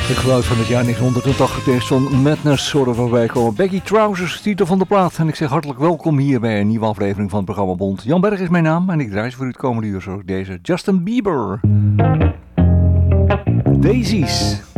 Het geluid van het jaar 1980 van Madness horen voorbij komen. Baggy Trousers, titel van de plaat. En ik zeg hartelijk welkom hier bij een nieuwe aflevering van het programma Bond. Jan Berg is mijn naam en ik draai voor u het komende uur zoals deze. Justin Bieber. Daisies.